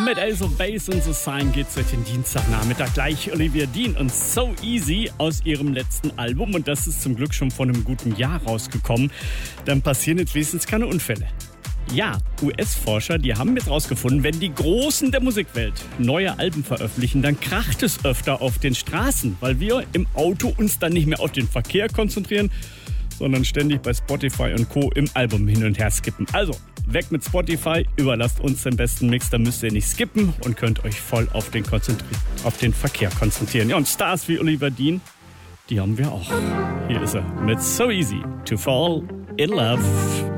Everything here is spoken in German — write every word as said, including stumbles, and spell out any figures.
mit Ace of Base und The Sign geht's heute den Dienstagnachmittag gleich. Olivia Dean und So Easy aus ihrem letzten Album. Und das ist zum Glück schon vor einem guten Jahr rausgekommen. Dann passieren jetzt wenigstens keine Unfälle. Ja, U S-Forscher, die haben jetzt rausgefunden, wenn die Großen der Musikwelt neue Alben veröffentlichen, dann kracht es öfter auf den Straßen, weil wir im Auto uns dann nicht mehr auf den Verkehr konzentrieren, sondern ständig bei Spotify und Co. im Album hin und her skippen. Also, weg mit Spotify, überlasst uns den besten Mix, da müsst ihr nicht skippen und könnt euch voll auf den, konzentri- auf den Verkehr konzentrieren. Ja, und Stars wie Oliver Dean, die haben wir auch. Hier ist er mit So Easy to Fall in Love.